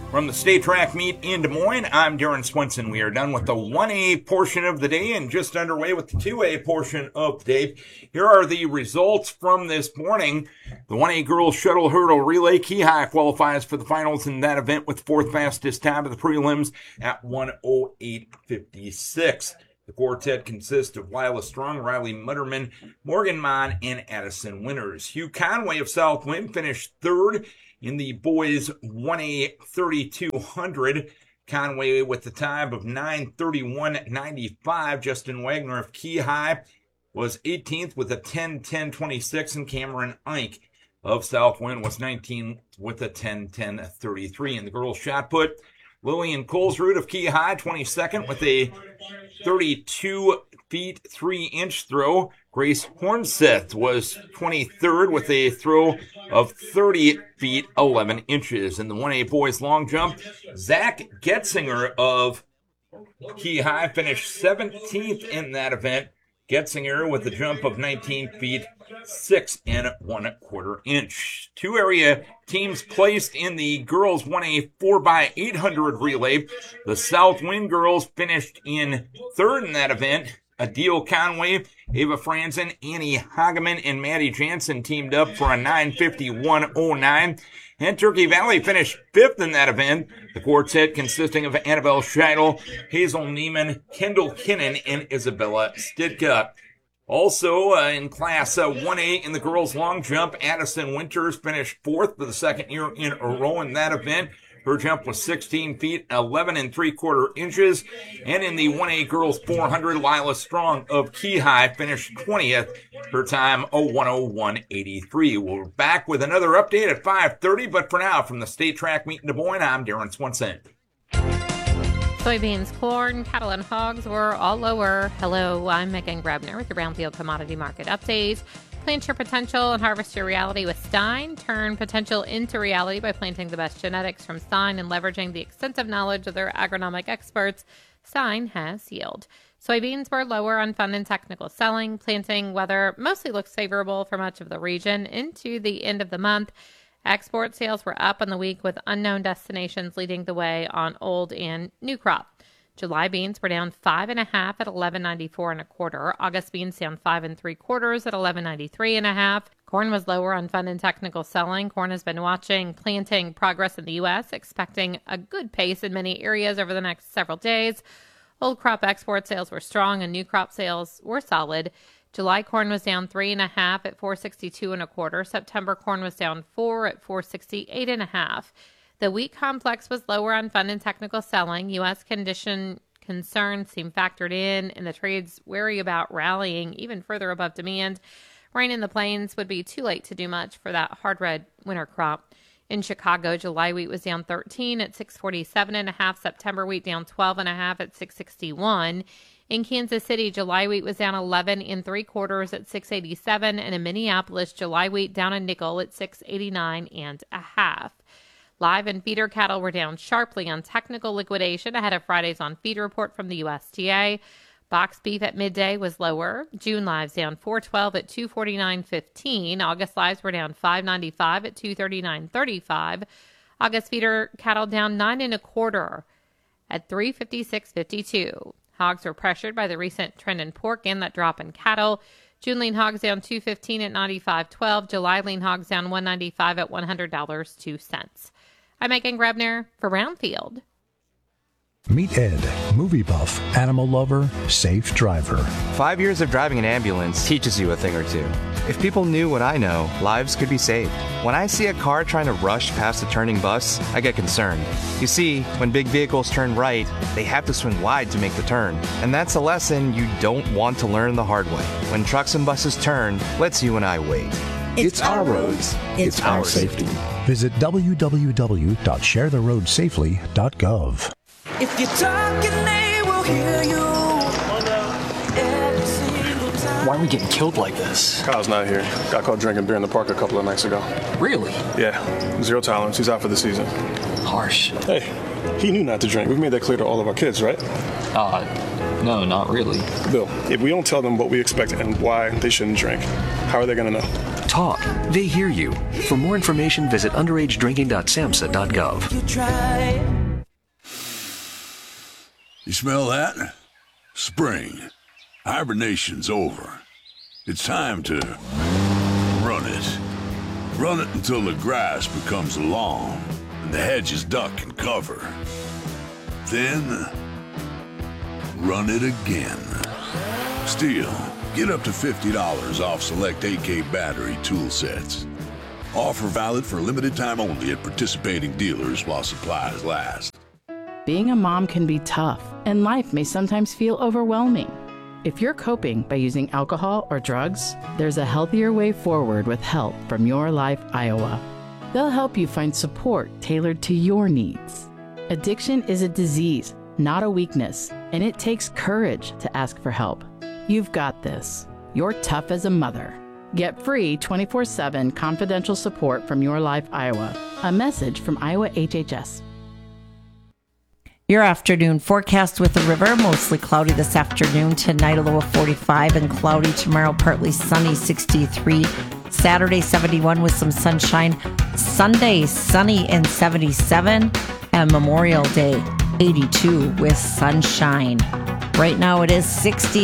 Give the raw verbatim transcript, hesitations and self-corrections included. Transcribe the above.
From the state track meet in Des Moines, I'm Darren Swenson. We are done with the one A portion of the day and just underway with the two A portion of the day. Here are the results from this morning. The one A girls shuttle hurdle relay, Key High qualifies for the finals in that event with fourth fastest time of the prelims at one oh eight fifty-six. The quartet consists of Lila Strong, Riley Mutterman, Morgan Mon, and Addison Winters. Hugh Conway of Southwind finished third in the boys one A thirty-two hundred. Conway with the time of nine thirty-one ninety-five. Justin Wagner of Key High was eighteenth with a ten ten twenty-six, and Cameron Ike of Southwind was nineteenth with a ten ten thirty-three. In the girls shot put, Lillian Colesrud of Key High, twenty-second with a thirty-two feet three inch throw. Grace Hornseth was twenty-third with a throw of thirty feet eleven inches. In the one A boys long jump, Zach Getzinger of Key High finished seventeenth in that event. Getzinger with a jump of nineteen feet six and one quarter inch. Two area teams placed in the girls one A four by eight hundred relay. The Southwind girls finished in third in that event. Adele Conway, Ava Franzen, Annie Hageman, and Maddie Jansen teamed up for a nine fifty-one oh nine. And Turkey Valley finished fifth in that event. The quartet consisting of Annabelle Scheidel, Hazel Neiman, Kendall Kinnan, and Isabella Stidka. Also uh, in Class uh, one A in the girls long jump, Addison Winters finished fourth for the second year in a row in that event. Her jump was sixteen feet, eleven and three quarter inches. And in the one A girls four hundred, Lila Strong of Key High finished twentieth. Her time, one oh one eighty-three. We're back with another update at five thirty. But for now, from the state track meet in Des Moines, I'm Darren Swenson. Soybeans, corn, cattle, and hogs were all lower. Hello, I'm Megan Grebner with your Brownfield Commodity Market Update. Plant your potential and harvest your reality with Stine. Turn potential into reality by planting the best genetics from Stine and leveraging the extensive knowledge of their agronomic experts. Stine has yield. Soybeans were lower on fun and technical selling. Planting weather mostly looks favorable for much of the region into the end of the month. Export sales were up in the week with unknown destinations leading the way on old and new crop. July beans were down five and a half at eleven ninety-four and a quarter. August beans down five and three quarters at eleven ninety-three and a half. Corn was lower on fun and technical selling. Corn has been watching planting progress in the U S, expecting a good pace in many areas over the next several days. Old crop export sales were strong and new crop sales were solid. July corn was down three and a half at four sixty-two and a quarter. September corn was down four at four sixty-eight and a half. The wheat complex was lower on fun and technical selling. U S condition concerns seem factored in, and the trade's wary about rallying even further above demand. Rain in the plains would be too late to do much for that hard red winter crop. In Chicago, July wheat was down thirteen at six forty-seven and a half. September wheat down twelve and a half at six sixty-one. In Kansas City, July wheat was down eleven and three quarters at six eighty-seven, and in Minneapolis, July wheat down a nickel at six eighty-nine and a half. Live and feeder cattle were down sharply on technical liquidation ahead of Friday's on-feed report from the U S D A. Box beef at midday was lower. June lives down four twelve at two forty-nine fifteen. August lives were down five ninety-five at two thirty-nine thirty-five. August feeder cattle down nine and a quarter at three fifty-six fifty-two. Hogs were pressured by the recent trend in pork and that drop in cattle. June lean hogs down two fifteen at ninety-five twelve. July lean hogs down one ninety-five at one hundred dollars and two cents. I'm Megan Grebner for Brownfield. Meet Ed, movie buff, animal lover, safe driver. Five years of driving an ambulance teaches you a thing or two. If people knew what I know, lives could be saved. When I see a car trying to rush past a turning bus, I get concerned. You see, when big vehicles turn right, they have to swing wide to make the turn. And that's a lesson you don't want to learn the hard way. When trucks and buses turn, let's you and I wait. It's, it's our roads. It's, it's our safety. Visit w w w dot share the road safely dot gov. If you're talking, they will hear you. Why are we getting killed like this? Kyle's not here. Got caught drinking beer in the park a couple of nights ago. Really? Yeah. Zero tolerance. He's out for the season. Harsh. Hey, he knew not to drink. We've made that clear to all of our kids, right? Uh, no, not really. Bill, if we don't tell them what we expect and why they shouldn't drink, how are they going to know? Talk. They hear you. For more information, visit underage drinking dot samhsa dot gov. You try. You smell that? Spring. Hibernation's over. It's time to run it. Run it until the grass becomes long and the hedges duck and cover. Then, run it again. Steel, get up to fifty dollars off select A K battery tool sets. Offer valid for a limited time only at participating dealers while supplies last. Being a mom can be tough, and life may sometimes feel overwhelming. If you're coping by using alcohol or drugs, there's a healthier way forward with help from Your Life Iowa. They'll help you find support tailored to your needs. Addiction is a disease, not a weakness, and it takes courage to ask for help. You've got this. You're tough as a mother. Get free twenty-four seven confidential support from Your Life Iowa. A message from Iowa H H S. Your afternoon forecast with the river. Mostly cloudy this afternoon. Tonight, a low of forty-five and cloudy. Tomorrow, partly sunny, sixty-three. Saturday, seventy-one with some sunshine. Sunday, sunny and seventy-seven. And Memorial Day, eighty-two with sunshine. Right now, it is sixty.